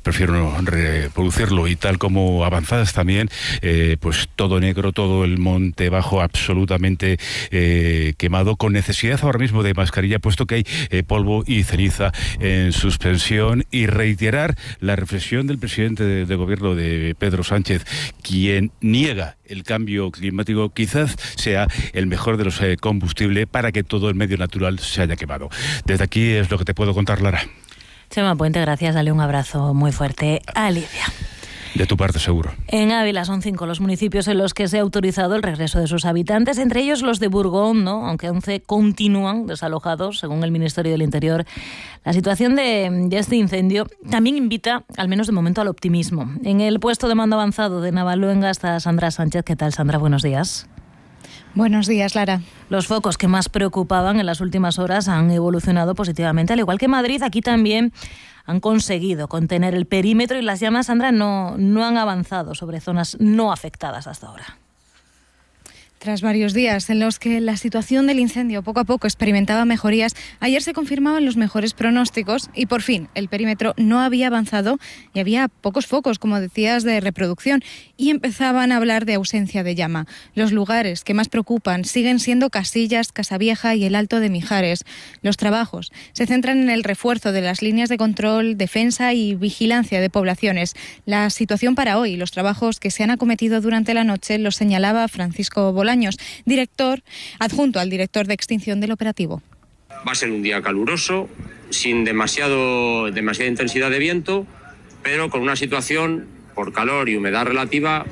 prefiero no reproducirlo. Y tal como avanzadas también, pues todo negro, todo el monte bajo absolutamente quemado, con necesidad ahora mismo de mascarilla, puesto que hay polvo y ceniza en suspensión. Y reiterar la reflexión del presidente de gobierno, de Pedro Sánchez, quien niega el cambio climático quizás sea el mejor de los combustibles para que todo el medio natural se haya quemado. Desde aquí es lo que te puedo contar, Lara. Chema Puente, gracias. Dale un abrazo muy fuerte a Lidia. De tu parte, seguro. En Ávila son 5 los municipios en los que se ha autorizado el regreso de sus habitantes, entre ellos los de Burgón, ¿no? Aunque 11 continúan desalojados, según el Ministerio del Interior. La situación de este incendio también invita, al menos de momento, al optimismo. En el puesto de mando avanzado de Navaluenga está Sandra Sánchez. ¿Qué tal, Sandra? Buenos días. Buenos días, Lara. Los focos que más preocupaban en las últimas horas han evolucionado positivamente, al igual que Madrid. Aquí también han conseguido contener el perímetro y las llamas, Sandra, no han avanzado sobre zonas no afectadas hasta ahora. Tras varios días en los que la situación del incendio poco a poco experimentaba mejorías, ayer se confirmaban los mejores pronósticos y por fin el perímetro no había avanzado y había pocos focos, como decías, de reproducción y empezaban a hablar de ausencia de llama. Los lugares que más preocupan siguen siendo Casillas, Casavieja y el Alto de Mijares. Los trabajos se centran en el refuerzo de las líneas de control, defensa y vigilancia de poblaciones. La situación para hoy, los trabajos que se han acometido durante la noche, los señalaba Francisco Bolaños, director adjunto al director de extinción del operativo. Va a ser un día caluroso, sin demasiada intensidad de viento, pero con una situación por calor y humedad relativa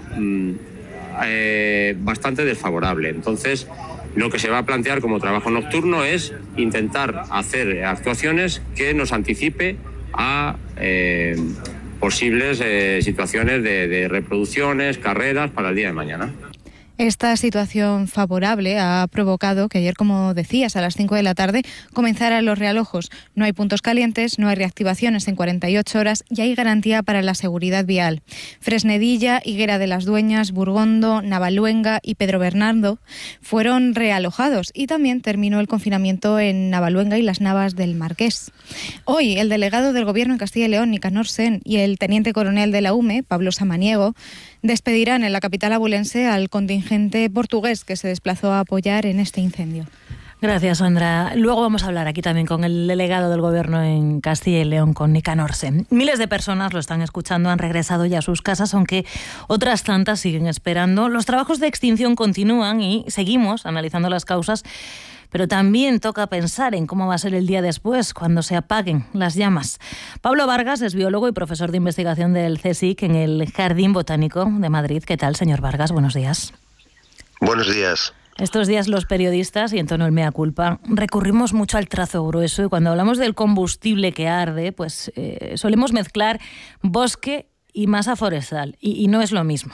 bastante desfavorable. Entonces, lo que se va a plantear como trabajo nocturno es intentar hacer actuaciones que nos anticipe a posibles situaciones de reproducciones, carreras para el día de mañana. Esta situación favorable ha provocado que ayer, como decías, a las 5 de la tarde comenzaran los realojos. No hay puntos calientes, no hay reactivaciones en 48 horas y hay garantía para la seguridad vial. Fresnedilla, Higuera de las Dueñas, Burgondo, Navaluenga y Pedro Bernardo fueron realojados y también terminó el confinamiento en Navaluenga y las Navas del Marqués. Hoy, el delegado del Gobierno en Castilla y León, Nicanor Sen, y el teniente coronel de la UME, Pablo Samaniego, despedirán en la capital abulense al contingente portugués que se desplazó a apoyar en este incendio. Gracias, Sandra. Luego vamos a hablar aquí también con el delegado del Gobierno en Castilla y León, con Nicanor Sen. Miles de personas lo están escuchando, han regresado ya a sus casas, aunque otras tantas siguen esperando. Los trabajos de extinción continúan y seguimos analizando las causas, pero también toca pensar en cómo va a ser el día después, cuando se apaguen las llamas. Pablo Vargas es biólogo y profesor de investigación del CSIC en el Jardín Botánico de Madrid. ¿Qué tal, señor Vargas? Buenos días. Buenos días. Estos días los periodistas, y en tono el mea culpa, recurrimos mucho al trazo grueso y cuando hablamos del combustible que arde, pues solemos mezclar bosque y masa forestal, y no es lo mismo.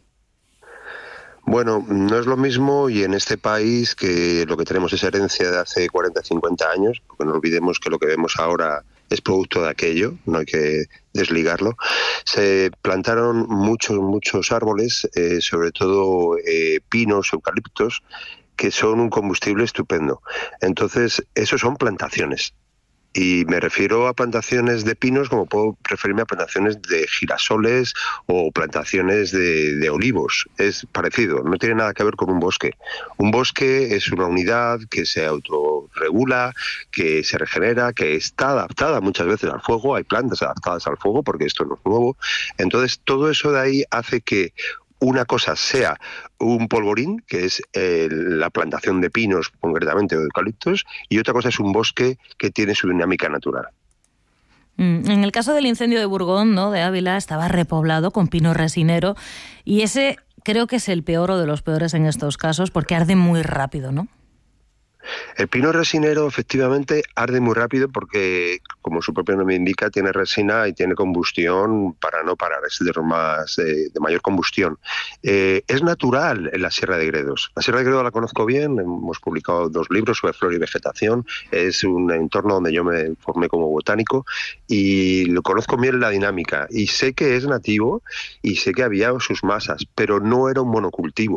Bueno, no es lo mismo y en este país que lo que tenemos es herencia de hace 40, 50 años, porque no olvidemos que lo que vemos ahora es producto de aquello, no hay que desligarlo. Se plantaron muchos árboles, sobre todo pinos, eucaliptos, que son un combustible estupendo. Entonces, esos son plantaciones. Y me refiero a plantaciones de pinos como puedo referirme a plantaciones de girasoles o plantaciones de olivos. Es parecido, no tiene nada que ver con un bosque. Un bosque es una unidad que se autorregula, que se regenera, que está adaptada muchas veces al fuego. Hay plantas adaptadas al fuego porque esto no es nuevo. Entonces todo eso de ahí hace que una cosa sea un polvorín, que es la plantación de pinos concretamente o de eucaliptos, y otra cosa es un bosque que tiene su dinámica natural. En el caso del incendio de Burgón, ¿no?, de Ávila, estaba repoblado con pino resinero y ese creo que es el peor o de los peores en estos casos porque arde muy rápido, ¿no? El pino resinero efectivamente arde muy rápido porque, como su propio nombre indica, tiene resina y tiene combustión para no parar, es de más de mayor combustión. Es natural en la Sierra de Gredos. La Sierra de Gredos la conozco bien, hemos publicado 2 libros sobre flora y vegetación, es un entorno donde yo me formé como botánico y lo conozco bien la dinámica y sé que es nativo y sé que había sus masas, pero no era un monocultivo.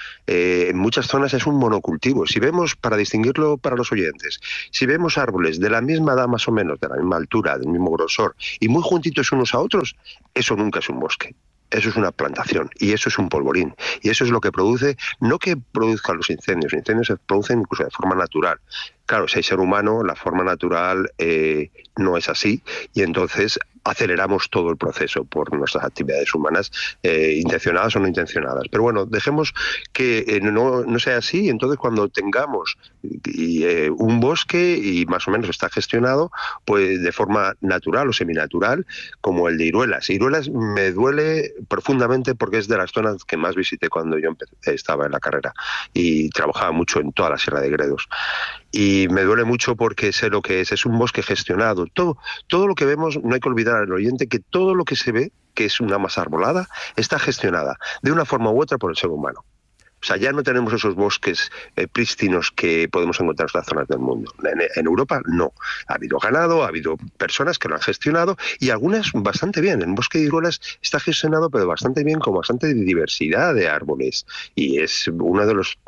en muchas zonas es un monocultivo. Si vemos, para distinguirlo para los oyentes, si vemos árboles de la misma edad más o menos, de la misma altura, del mismo grosor, y muy juntitos unos a otros, eso nunca es un bosque. Eso es una plantación y eso es un polvorín. Y eso es lo que produce, no que produzcan los incendios se producen incluso de forma natural. Claro, si hay ser humano, la forma natural no es así y entonces aceleramos todo el proceso por nuestras actividades humanas, intencionadas o no intencionadas. Pero bueno, dejemos que no sea así, y entonces cuando tengamos un bosque y más o menos está gestionado, pues de forma natural o seminatural, como el de Iruelas. Iruelas me duele profundamente porque es de las zonas que más visité cuando yo estaba en la carrera y trabajaba mucho en toda la Sierra de Gredos. Y me duele mucho porque sé lo que es un bosque gestionado. Todo lo que vemos, no hay que olvidar al oyente que todo lo que se ve, que es una masa arbolada, está gestionada de una forma u otra por el ser humano. O sea, ya no tenemos esos bosques prístinos que podemos encontrar en otras zonas del mundo. En Europa no. Ha habido ganado, ha habido personas que lo han gestionado y algunas bastante bien. El bosque de Iruelas está gestionado pero bastante bien, con bastante diversidad de árboles. Y es uno de los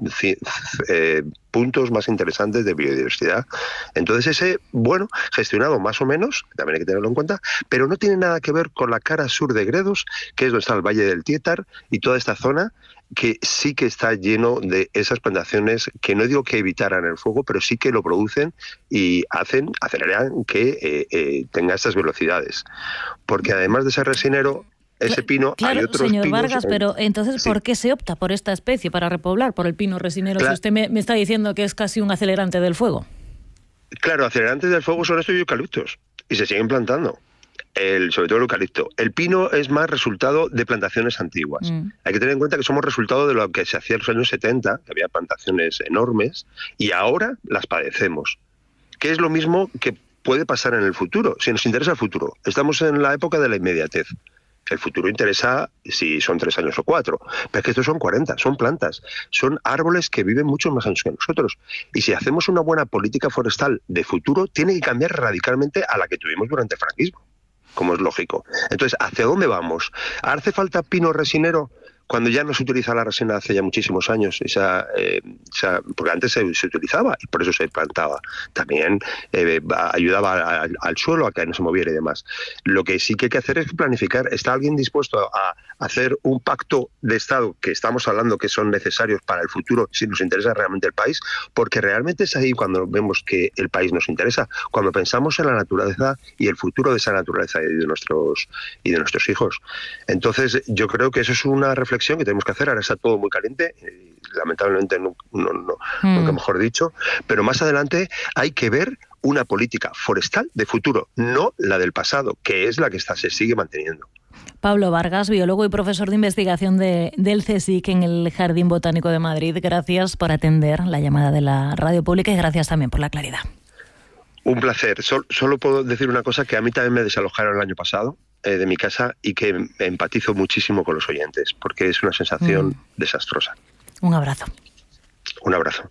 puntos más interesantes de biodiversidad. Entonces ese, bueno, gestionado más o menos, también hay que tenerlo en cuenta, pero no tiene nada que ver con la cara sur de Gredos, que es donde está el Valle del Tietar y toda esta zona, que sí que está lleno de esas plantaciones que no digo que evitaran el fuego, pero sí que lo producen y aceleran que tenga estas velocidades. Porque además de ser resinero, ese pino, claro, hay otros señor pinos, Vargas, pero entonces, ¿por qué se opta por esta especie para repoblar, por el pino resinero, si usted me está diciendo que es casi un acelerante del fuego? Claro, acelerantes del fuego son estos eucaliptos y se siguen plantando. Sobre todo el eucalipto. El pino es más resultado de plantaciones antiguas. Hay que tener en cuenta que somos resultado de lo que se hacía en los años 70, que había plantaciones enormes, y ahora las padecemos. Que es lo mismo que puede pasar en el futuro, si nos interesa el futuro. Estamos en la época de la inmediatez. El futuro interesa si son 3 años o 4, pero es que estos son 40, son plantas, son árboles que viven muchos más años que nosotros. Y si hacemos una buena política forestal de futuro, tiene que cambiar radicalmente a la que tuvimos durante el franquismo, como es lógico. Entonces, ¿hacia dónde vamos? ¿Hace falta pino resinero? Cuando ya no se utiliza la resina hace ya muchísimos años, porque antes se utilizaba y por eso se plantaba. También ayudaba al suelo a que no se moviera y demás. Lo que sí que hay que hacer es planificar. ¿Está alguien dispuesto a hacer un pacto de Estado, que estamos hablando que son necesarios para el futuro, si nos interesa realmente el país? Porque realmente es ahí cuando vemos que el país nos interesa, cuando pensamos en la naturaleza y el futuro de esa naturaleza y de nuestros hijos. Entonces, yo creo que eso es una reflexión que tenemos que hacer. Ahora está todo muy caliente, lamentablemente nunca mejor dicho, pero más adelante hay que ver una política forestal de futuro, no la del pasado, que es la que se sigue manteniendo. Pablo Vargas, biólogo y profesor de investigación del CSIC en el Jardín Botánico de Madrid. Gracias por atender la llamada de la radio pública y gracias también por la claridad. Un placer. Solo puedo decir una cosa, que a mí también me desalojaron el año pasado de mi casa y que empatizo muchísimo con los oyentes, porque es una sensación desastrosa. Un abrazo. Un abrazo.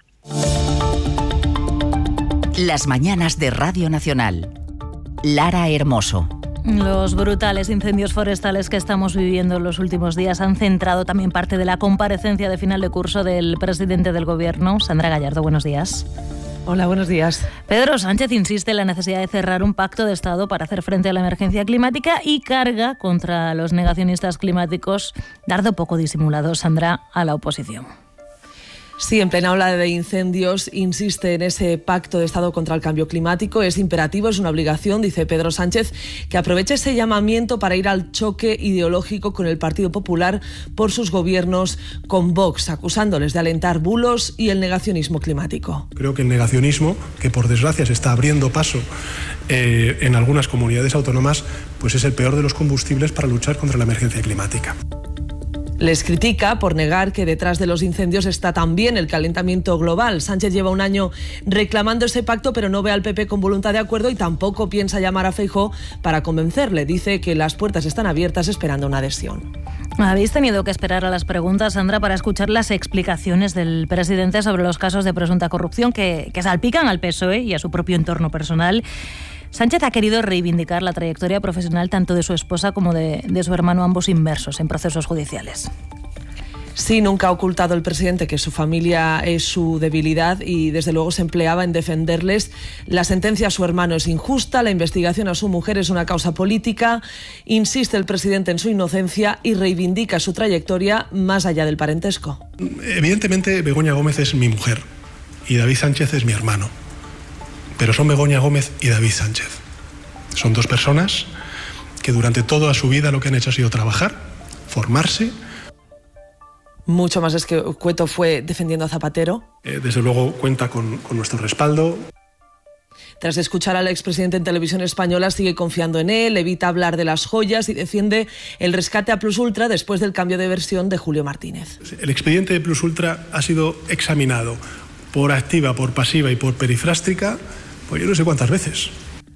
Las mañanas de Radio Nacional. Lara Hermoso. Los brutales incendios forestales que estamos viviendo en los últimos días han centrado también parte de la comparecencia de final de curso del presidente del Gobierno, Sandra Gallardo. Buenos días. Hola, buenos días. Pedro Sánchez insiste en la necesidad de cerrar un pacto de Estado para hacer frente a la emergencia climática y carga contra los negacionistas climáticos, dardo poco disimulado, Sandra, a la oposición. Sí, en plena ola de incendios insiste en ese pacto de Estado contra el cambio climático. Es imperativo, es una obligación, dice Pedro Sánchez, que aproveche ese llamamiento para ir al choque ideológico con el Partido Popular por sus gobiernos con Vox, acusándoles de alentar bulos y el negacionismo climático. Creo que el negacionismo, que por desgracia se está abriendo paso en algunas comunidades autónomas, pues es el peor de los combustibles para luchar contra la emergencia climática. Les critica por negar que detrás de los incendios está también el calentamiento global. Sánchez lleva un año reclamando ese pacto, pero no ve al PP con voluntad de acuerdo y tampoco piensa llamar a Feijóo para convencerle. Dice que las puertas están abiertas esperando una adhesión. Habéis tenido que esperar a las preguntas, Sandra, para escuchar las explicaciones del presidente sobre los casos de presunta corrupción que salpican al PSOE y a su propio entorno personal. Sánchez ha querido reivindicar la trayectoria profesional tanto de su esposa como de su hermano, ambos inmersos en procesos judiciales. Sí, nunca ha ocultado el presidente que su familia es su debilidad y desde luego se empleaba en defenderles. La sentencia a su hermano es injusta, la investigación a su mujer es una causa política. Insiste el presidente en su inocencia y reivindica su trayectoria más allá del parentesco. Evidentemente Begoña Gómez es mi mujer y David Sánchez es mi hermano. Pero son Begoña Gómez y David Sánchez. Son dos personas que durante toda su vida lo que han hecho ha sido trabajar, formarse. Mucho más es que Cueto fue defendiendo a Zapatero. Desde luego cuenta con nuestro respaldo. Tras escuchar al expresidente en Televisión Española, sigue confiando en él, evita hablar de las joyas y defiende el rescate a Plus Ultra después del cambio de versión de Julio Martínez. El expediente de Plus Ultra ha sido examinado por activa, por pasiva y por perifrástica, pues yo no sé cuántas veces.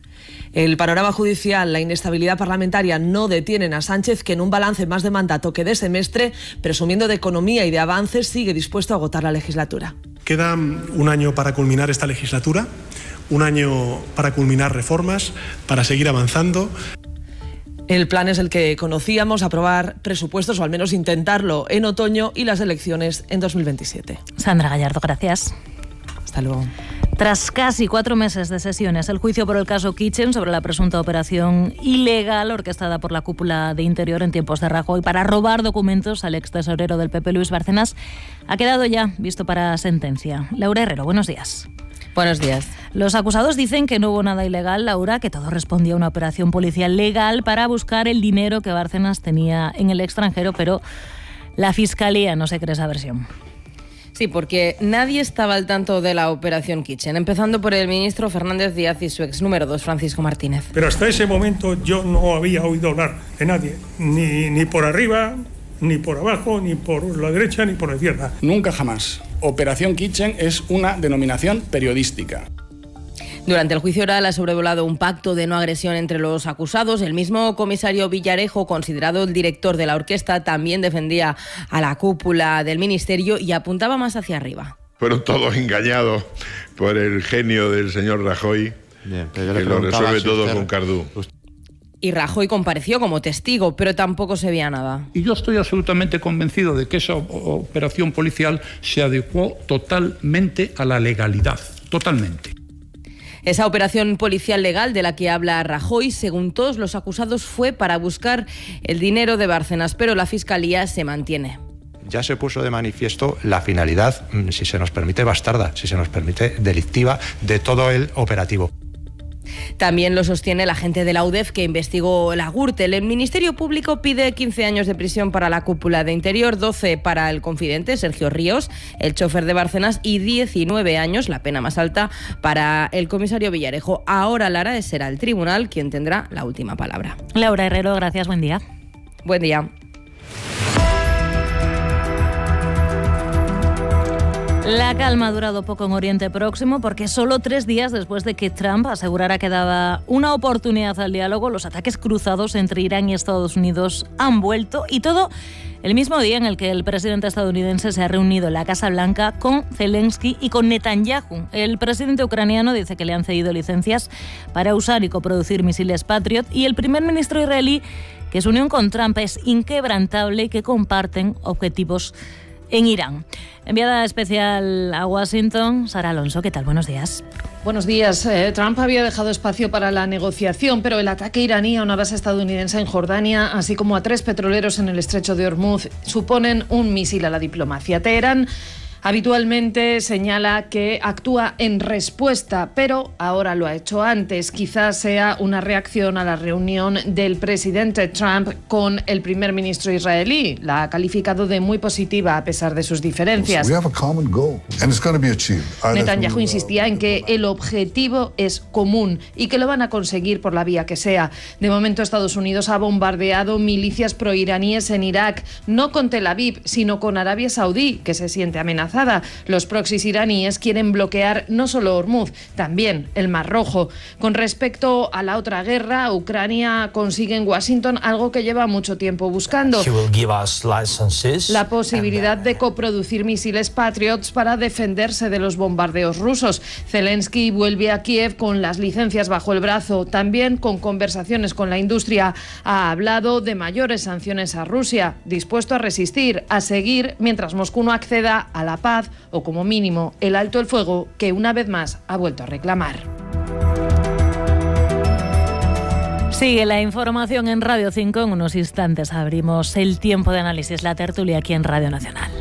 El panorama judicial, la inestabilidad parlamentaria no detienen a Sánchez, que en un balance más de mandato que de semestre, presumiendo de economía y de avances, sigue dispuesto a agotar la legislatura. Queda un año para culminar esta legislatura, un año para culminar reformas, para seguir avanzando. El plan es el que conocíamos, aprobar presupuestos o al menos intentarlo en otoño y las elecciones en 2027. Sandra Gallardo, gracias. Hasta luego. Tras casi 4 meses de sesiones, el juicio por el caso Kitchen sobre la presunta operación ilegal orquestada por la cúpula de Interior en tiempos de Rajoy para robar documentos al ex tesorero del PP, Luis Bárcenas, ha quedado ya visto para sentencia. Laura Herrero, buenos días. Buenos días. Los acusados dicen que no hubo nada ilegal, Laura, que todo respondía a una operación policial legal para buscar el dinero que Bárcenas tenía en el extranjero, pero la Fiscalía no se cree esa versión. Sí, porque nadie estaba al tanto de la operación Kitchen, empezando por el ministro Fernández Díaz y su ex número 2, Francisco Martínez. Pero hasta ese momento yo no había oído hablar de nadie, ni por arriba, ni por abajo, ni por la derecha, ni por la izquierda. Nunca jamás. Operación Kitchen es una denominación periodística. Durante el juicio oral ha sobrevolado un pacto de no agresión entre los acusados. El mismo comisario Villarejo, considerado el director de la orquesta, también defendía a la cúpula del ministerio y apuntaba más hacia arriba. Fueron todos engañados por el genio del señor Rajoy, que lo resuelve todo con Cardú. Y Rajoy compareció como testigo, pero tampoco se veía nada. Y yo estoy absolutamente convencido de que esa operación policial se adecuó totalmente a la legalidad, totalmente. Esa operación policial legal de la que habla Rajoy, según todos los acusados, fue para buscar el dinero de Bárcenas, pero la Fiscalía se mantiene. Ya se puso de manifiesto la finalidad, si se nos permite bastarda, si se nos permite delictiva, de todo el operativo. También lo sostiene la gente de la UDEF que investigó la Gürtel. El Ministerio Público pide 15 años de prisión para la cúpula de Interior, 12 para el confidente Sergio Ríos, el chofer de Bárcenas, y 19 años, la pena más alta, para el comisario Villarejo. Ahora, Lara, será el tribunal quien tendrá la última palabra. Laura Herrero, gracias, buen día. Buen día. La calma ha durado poco en Oriente Próximo porque solo 3 días después de que Trump asegurara que daba una oportunidad al diálogo, los ataques cruzados entre Irán y Estados Unidos han vuelto, y todo el mismo día en el que el presidente estadounidense se ha reunido en la Casa Blanca con Zelensky y con Netanyahu. El presidente ucraniano dice que le han cedido licencias para usar y coproducir misiles Patriot, y el primer ministro israelí que su unión con Trump es inquebrantable y que comparten objetivos en Irán. Enviada especial a Washington, Sara Alonso, ¿qué tal? Buenos días. Buenos días. Trump había dejado espacio para la negociación, pero el ataque iraní a una base estadounidense en Jordania, así como a 3 petroleros en el estrecho de Hormuz, suponen un misil a la diplomacia. Teherán habitualmente señala que actúa en respuesta, pero ahora lo ha hecho antes. Quizás sea una reacción a la reunión del presidente Trump con el primer ministro israelí. La ha calificado de muy positiva a pesar de sus diferencias. Netanyahu insistía en que el objetivo es común y que lo van a conseguir por la vía que sea. De momento, Estados Unidos ha bombardeado milicias proiraníes en Irak, no con Tel Aviv, sino con Arabia Saudí, que se siente amenazada amenazada. Los proxies iraníes quieren bloquear no solo Hormuz, también el Mar Rojo. Con respecto a la otra guerra, Ucrania consigue en Washington algo que lleva mucho tiempo buscando: la posibilidad de coproducir misiles Patriots para defenderse de los bombardeos rusos. Zelensky vuelve a Kiev con las licencias bajo el brazo, también con conversaciones con la industria. Ha hablado de mayores sanciones a Rusia, dispuesto a resistir, a seguir mientras Moscú no acceda a la paz o como mínimo el alto el fuego que una vez más ha vuelto a reclamar. Sigue la información en Radio 5. En unos instantes abrimos el tiempo de análisis, la tertulia aquí en Radio Nacional.